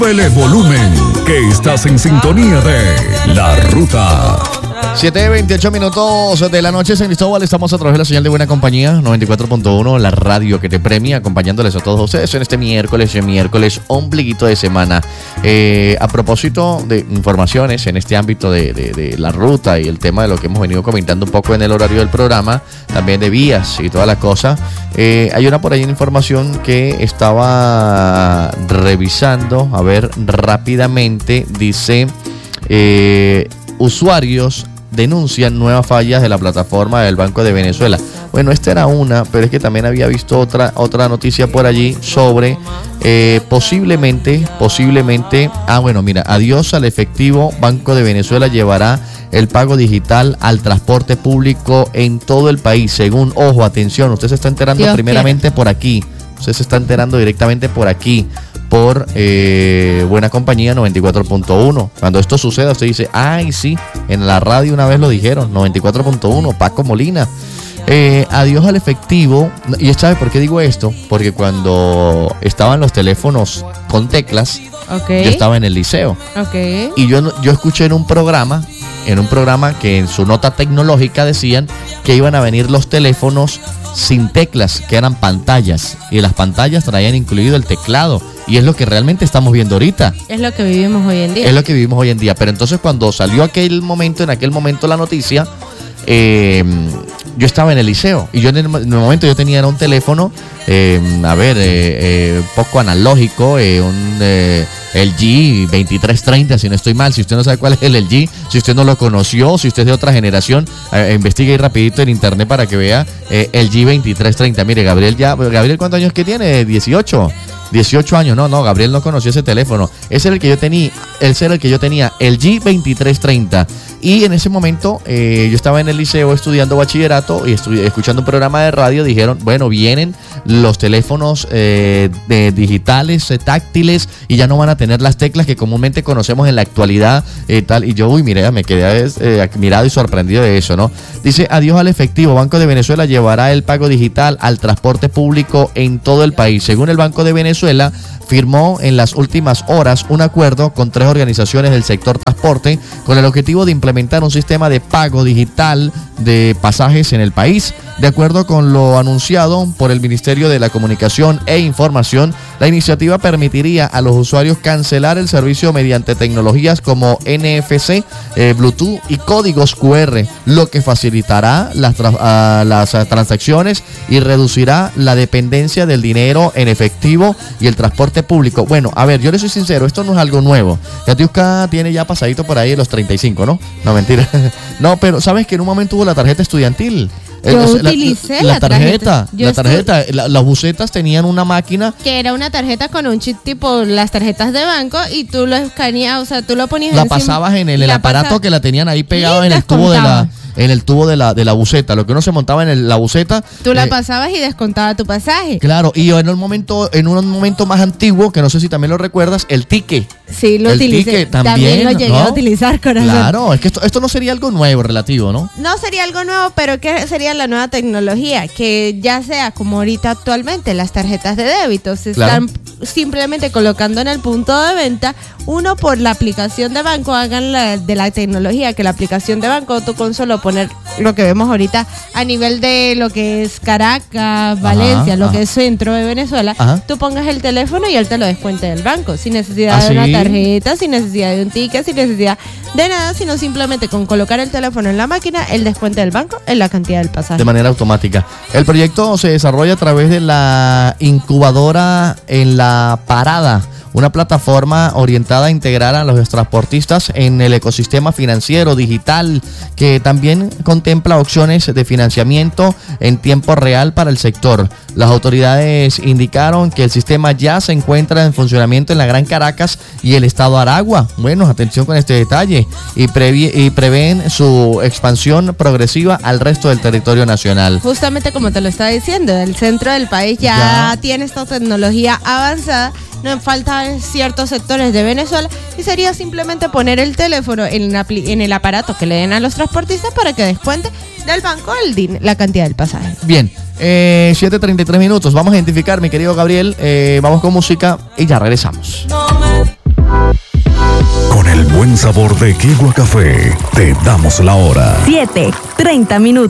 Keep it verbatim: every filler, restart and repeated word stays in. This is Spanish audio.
Pele volumen, que estás en sintonía de La Ruta. siete veintiocho minutos de la noche, San Cristóbal. Estamos a través de la señal de Buena Compañía noventa y cuatro punto uno, la radio que te premia, acompañándoles a todos ustedes en este miércoles, el miércoles ombliguito de semana. Eh, a propósito de informaciones en este ámbito de, de, de la ruta y el tema de lo que hemos venido comentando un poco en el horario del programa, también de vías y toda la cosa, eh, hay una por ahí una información que estaba revisando, a ver rápidamente, dice... Eh, usuarios denuncian nuevas fallas de la plataforma del Banco de Venezuela. Bueno, esta era una, pero es que también había visto otra, otra noticia por allí sobre eh, posiblemente, posiblemente, ah bueno, mira, adiós al efectivo, Banco de Venezuela llevará el pago digital al transporte público en todo el país, según, ojo, atención, usted se está enterando Dios primeramente quiera. por aquí, usted se está enterando directamente por aquí, por eh, Buena Compañía noventa y cuatro punto uno. Cuando esto suceda, usted dice, ay, sí, en la radio una vez lo dijeron, noventa y cuatro punto uno, Paco Molina. Eh, adiós al efectivo. ¿Y sabe por qué digo esto? Porque cuando estaban los teléfonos con teclas, okay. yo estaba en el liceo. Okay. Y yo, yo escuché en un programa, en un programa que en su nota tecnológica decían que iban a venir los teléfonos sin teclas, que eran pantallas, y las pantallas traían incluido el teclado, y es lo que realmente estamos viendo ahorita. Es lo que vivimos hoy en día. Es lo que vivimos hoy en día, pero entonces cuando salió aquel momento, en aquel momento la noticia, eh, yo estaba en el liceo, y yo en el, en el momento yo tenía un teléfono, eh, a ver, eh, eh, poco analógico, eh, un eh, L G veintitrés treinta, si no estoy mal. Si usted no sabe cuál es el L G, si usted no lo conoció, si usted es de otra generación, eh, investigue ahí rapidito en internet para que vea eh, L G veintitrés treinta. Mire, Gabriel ya, Gabriel, ¿cuántos años que tiene? dieciocho. dieciocho años, no, no, Gabriel no conoció ese teléfono. Ese era el que yo tenía, ese era el que yo tenía, el G veintitrés treinta. Y en ese momento eh, yo estaba en el liceo estudiando bachillerato y estu- escuchando un programa de radio. Dijeron, bueno, vienen los teléfonos eh, de digitales, eh, táctiles, y ya no van a tener las teclas que comúnmente conocemos en la actualidad, eh, tal. Y yo, uy, mire, me quedé eh, admirado y sorprendido de eso, ¿no? Dice, adiós al efectivo, Banco de Venezuela llevará el pago digital al transporte público en todo el país. Según el Banco de Venezuela, firmó en las últimas horas un acuerdo con tres organizaciones del sector transporte con el objetivo de implementar un sistema de pago digital de pasajes en el país. De acuerdo con lo anunciado por el Ministerio de la Comunicación e Información, la iniciativa permitiría a los usuarios cancelar el servicio mediante tecnologías como N F C, eh, Bluetooth y códigos Q R, lo que facilitará las, tra- uh, las uh, transacciones y reducirá la dependencia del dinero en efectivo y el transporte público. Bueno, a ver, yo le soy sincero, esto no es algo nuevo. Katiuska tiene ya pasadito por ahí de los treinta y cinco, ¿no? No, mentira. No, pero ¿sabes que en un momento hubo la tarjeta estudiantil? Yo eh, utilicé la, la, la tarjeta. tarjeta. La tarjeta. La, las bucetas tenían una máquina que era una tarjeta con un chip tipo las tarjetas de banco, y tú lo escaneabas, o sea, tú lo ponías la encima, pasabas en el, el aparato pasa... que la tenían ahí pegado en el descontaba. tubo de la en el tubo de la de la buceta, lo que uno se montaba en el, la buceta, tú la eh, pasabas y descontaba tu pasaje. Claro, y en un momento en un momento más antiguo, que no sé si también lo recuerdas, el ticket. Sí, lo el utilicé. Ticket, también, también lo llegué ¿no? a utilizar, corazón. Claro, es que esto, esto no sería algo nuevo relativo, ¿no? No sería algo nuevo, pero ¿qué sería la nueva tecnología? Que ya sea como ahorita actualmente las tarjetas de débito se claro. están simplemente colocando en el punto de venta, uno por la aplicación de banco, hagan la, de la tecnología, que la aplicación de banco tú con solo poner lo que vemos ahorita a nivel de lo que es Caracas, Valencia, ajá, lo ajá. que es centro de Venezuela, ajá. tú pongas el teléfono y él te lo descuente del banco, sin necesidad ¿Ah, de una sí? tarjeta, sin necesidad de un ticket, sin necesidad de nada, sino simplemente con colocar el teléfono en la máquina, el descuente del banco en la cantidad del pasaje. De manera automática. El proyecto se desarrolla a través de la incubadora En La Parada, una plataforma orientada a integrar a los transportistas en el ecosistema financiero digital, que también contempla opciones de financiamiento en tiempo real para el sector. Las autoridades indicaron que el sistema ya se encuentra en funcionamiento en la Gran Caracas y el estado Aragua. Bueno, atención con este detalle, y, previ- y prevén su expansión progresiva al resto del territorio nacional. Justamente como te lo estaba diciendo, el centro del país ya, ya. tiene esta tecnología avanzada. No faltan ciertos sectores de Venezuela y sería simplemente poner el teléfono en, en el aparato que le den a los transportistas para que descuente del banco el din- la cantidad del pasaje. Bien, eh, siete treinta y tres minutos. Vamos a identificar, mi querido Gabriel. Eh, vamos con música y ya regresamos. No me... buen sabor de Kigua Café. Te damos la hora. siete, treinta minutos.